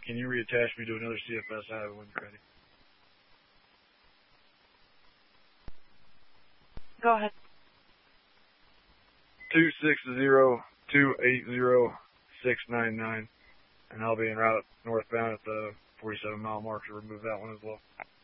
can you reattach me to another CFS? I have it when you're ready. Go ahead. 260-280-699, and I'll be en route northbound at the 47-mile mark to remove that one as well.